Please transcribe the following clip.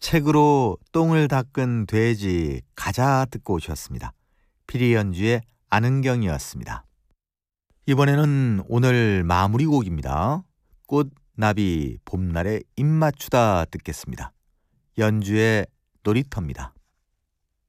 책으로 똥을 닦은 돼지 가자 듣고 오셨습니다. 피리연주의 안은경이었습니다. 이번에는 오늘 마무리 곡입니다. 꽃나비 봄날의 입맞추다 듣겠습니다. 연주의 놀이터입니다.